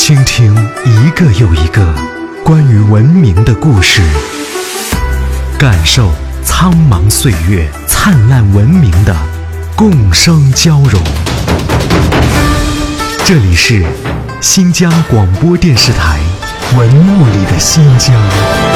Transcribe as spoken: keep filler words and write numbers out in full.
倾听一个又一个关于文明的故事，感受苍茫岁月灿烂文明的共生交融。这里是新疆广播电视台文物里的新疆。